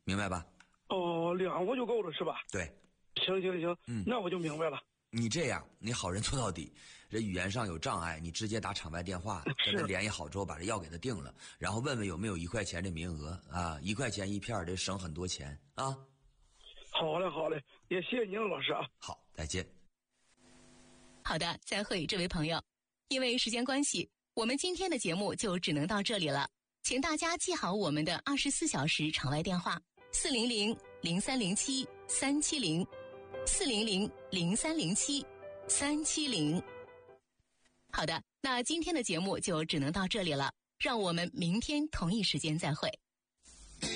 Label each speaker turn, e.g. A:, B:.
A: 明白吧？
B: 哦，2户就够了是吧？
A: 对。
B: 行，那我就明白了。
A: 你这样，你好人做到底，这语言上有障碍，你直接打场外电话跟他联系好之后，把这药给他定了，然后问问有没有1块钱的名额啊，1块钱1片，这省很多钱啊。
B: 好嘞，也谢谢您了，老师啊。
A: 好，再见。
C: 好的，再会，这位朋友。因为时间关系，我们今天的节目就只能到这里了，请大家记好我们的24小时场外电话400-0307-370，400-0307-370。好的，那今天的节目就只能到这里了，让我们明天同一时间再会。